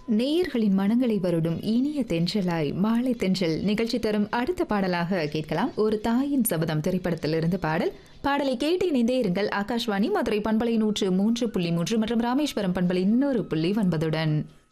நேயர்களின் மனங்களை வருடும் இனிய தென்றலாய் மாலை தென்றல் நிகழ்ச்சி தரும் அடுத்த பாடலாக கேட்கலாம். ஒரு தாயின் சபதம் திரைப்படத்திலிருந்து பாடலை கேட்டு இணைந்தே இருங்கள். ஆகாஷ்வாணி மதுரை பண்பலை 103.3 மற்றும் ராமேஸ்வரம் பண்பலை 100.9